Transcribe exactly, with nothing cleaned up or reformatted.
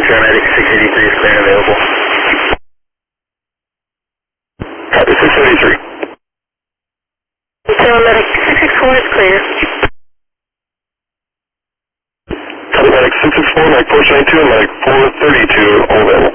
paramedic six eighty-three is clear and available. Copy, six eighty-three. Paramedic six six four is clear. Copy, medic six six four, medic four seventy-two, and medic four thirty-two, all available.